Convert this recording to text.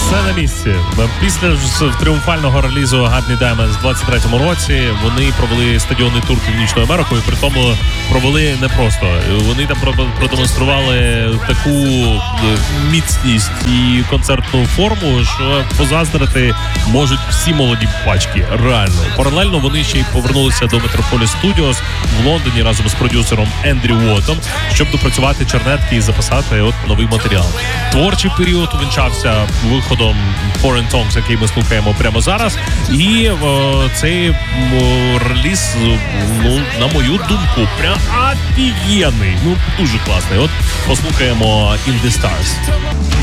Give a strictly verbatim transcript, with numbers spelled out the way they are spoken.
Все на місці. Після ж тріумфального релізу Godly Diamonds в двадцять третьому році вони провели стадіонний тур Північною Америкою, при тому провели не просто. Вони там продемонстрували таку міцність і концертну форму, що позаздрити можуть всі молоді пачки. Реально. Паралельно вони ще й повернулися до Metropolis Studios в Лондоні разом з продюсером Ендрю Уотом, щоб допрацювати чернетки і записати от новий матеріал. Творчий період увінчався виходом Foreign Tongues, який ми слухаємо прямо зараз. І о, цей о, реліз, ну, на мою думку, прям офігенний. Ну, дуже класний. От послухаємо In The Stars.